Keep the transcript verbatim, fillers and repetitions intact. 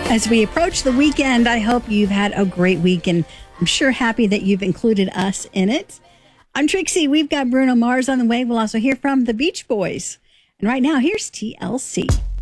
As we approach the weekend, I hope you've had a great week, and I'm sure happy that you've included us in it. I'm Trixie. We've got Bruno Mars on the way. We'll also hear from the Beach Boys. And right now, here's T L C.